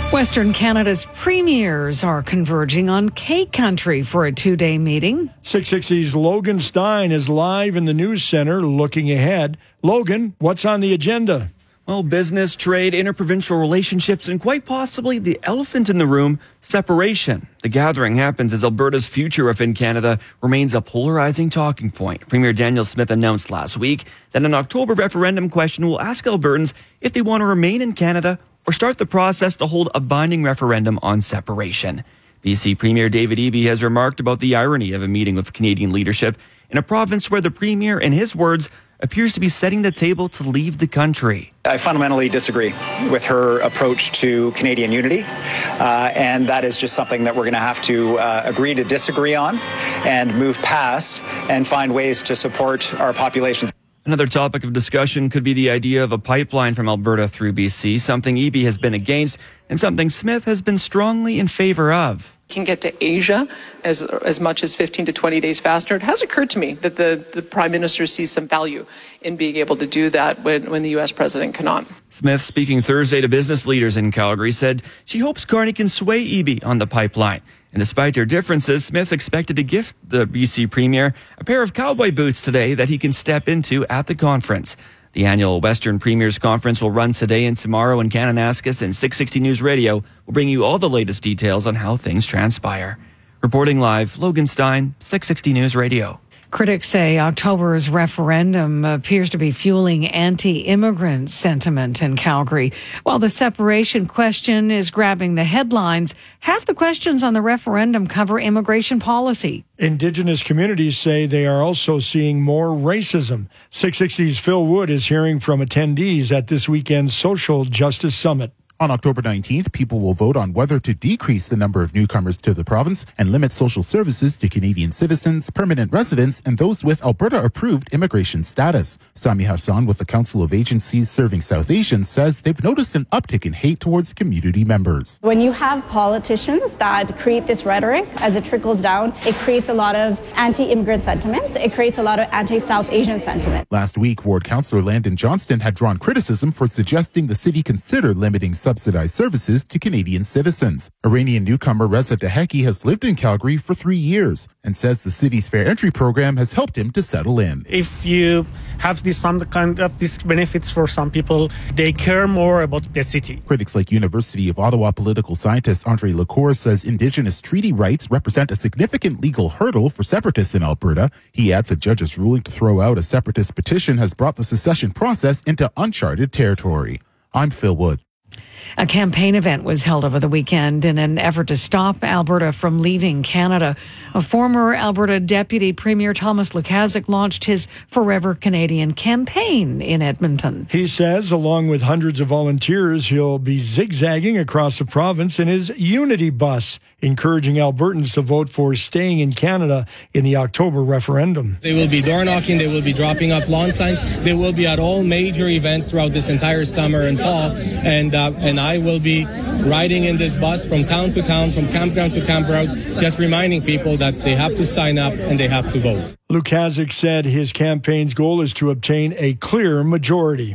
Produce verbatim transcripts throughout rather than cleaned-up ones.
Western Canada's premiers are converging on K Country for a two-day meeting. six sixty's Logan Stein is live in the news center looking ahead. Logan, what's on the agenda? Well, business, trade, interprovincial relationships, and quite possibly the elephant in the room, separation. The gathering happens as Alberta's future within Canada remains a polarizing talking point. Premier Danielle Smith announced last week that an October referendum question will ask Albertans if they want to remain in Canada or start the process to hold a binding referendum on separation. B C Premier David Eby has remarked about the irony of a meeting with Canadian leadership in a province where the Premier, in his words, appears to be setting the table to leave the country. I fundamentally disagree with her approach to Canadian unity, uh, and that is just something that we're going to have to uh, agree to disagree on and move past and find ways to support our population. Another topic of discussion could be the idea of a pipeline from Alberta through B C, something Eby has been against and something Smith has been strongly in favor of. Can get to Asia as as much as fifteen to twenty days faster. It has occurred to me that the, the Prime Minister sees some value in being able to do that when, when the U S President cannot. Smith, speaking Thursday to business leaders in Calgary, said she hopes Carney can sway Eby on the pipeline. And despite their differences, Smith's expected to gift the B C Premier a pair of cowboy boots today that he can step into at the conference. The annual Western Premiers Conference will run today and tomorrow in Kananaskis, and six sixty News Radio will bring you all the latest details on how things transpire. Reporting live, Logan Stein, six sixty News Radio. Critics say October's referendum appears to be fueling anti-immigrant sentiment in Calgary. While the separation question is grabbing the headlines, half the questions on the referendum cover immigration policy. Indigenous communities say they are also seeing more racism. six sixty's Phil Wood is hearing from attendees at this weekend's Social Justice Summit. On October nineteenth, people will vote on whether to decrease the number of newcomers to the province and limit social services to Canadian citizens, permanent residents, and those with Alberta-approved immigration status. Sami Hassan with the Council of Agencies Serving South Asians says they've noticed an uptick in hate towards community members. When you have politicians that create this rhetoric as it trickles down, it creates a lot of anti-immigrant sentiments. It creates a lot of anti-South Asian sentiment. Last week, Ward Councillor Landon Johnston had drawn criticism for suggesting the city consider limiting subsidized services to Canadian citizens. Iranian newcomer Reza Deheki has lived in Calgary for three years and says the city's fair entry program has helped him to settle in. If you have this some kind of these benefits for some people, they care more about the city. Critics like University of Ottawa political scientist Andre Lacour says Indigenous treaty rights represent a significant legal hurdle for separatists in Alberta. He adds a judge's ruling to throw out a separatist petition has brought the secession process into uncharted territory. I'm Phil Wood. A campaign event was held over the weekend in an effort to stop Alberta from leaving Canada. A former Alberta Deputy Premier Thomas Lukaszuk launched his Forever Canadian campaign in Edmonton. He says, along with hundreds of volunteers, he'll be zigzagging across the province in his Unity bus, encouraging Albertans to vote for staying in Canada in the October referendum. They will be door knocking, they will be dropping off lawn signs, they will be at all major events throughout this entire summer and fall, and uh, and I will be riding in this bus from town to town, from campground to campground, just reminding people that they have to sign up and they have to vote. Lukaszuk said his campaign's goal is to obtain a clear majority.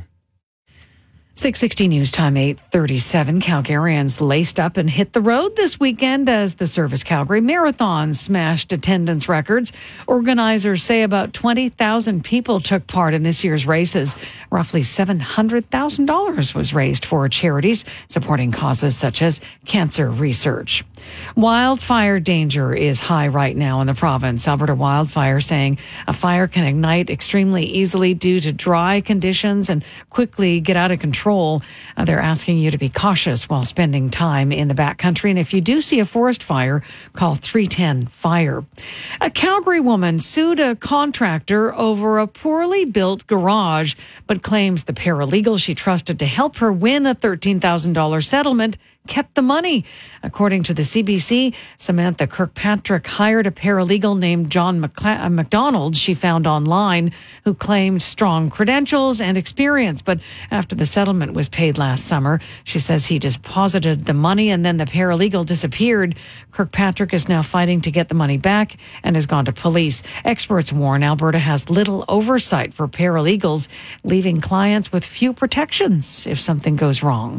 six sixty News Time, eight thirty-seven. Calgarians laced up and hit the road this weekend as the Service Calgary Marathon smashed attendance records. Organizers say about twenty thousand people took part in this year's races. Roughly seven hundred thousand dollars was raised for charities supporting causes such as cancer research. Wildfire danger is high right now in the province. Alberta Wildfire saying a fire can ignite extremely easily due to dry conditions and quickly get out of control. Uh, they're asking you to be cautious while spending time in the backcountry. And if you do see a forest fire, call three ten fire. A Calgary woman sued a contractor over a poorly built garage, but claims the paralegal she trusted to help her win a thirteen thousand dollars settlement kept the money. According to the C B C, Samantha Kirkpatrick hired a paralegal named John McCla- McDonald she found online, who claimed strong credentials and experience. But after the settlement was paid last summer, she says he deposited the money and then the paralegal disappeared. Kirkpatrick is now fighting to get the money back and has gone to police. Experts warn Alberta has little oversight for paralegals, leaving clients with few protections if something goes wrong.